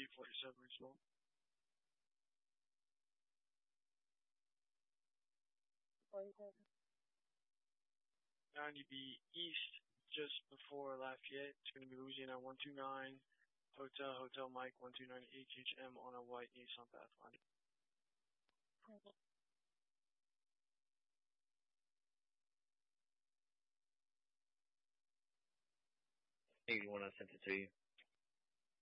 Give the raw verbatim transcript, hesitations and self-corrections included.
B forty-seven reasonable. ninety B east, just before Lafayette. It's going to be Louisiana one two nine, Hotel, Hotel Mike one two nine H H M on a white Nissan Pathfinder. eighty-one, I sent it to you.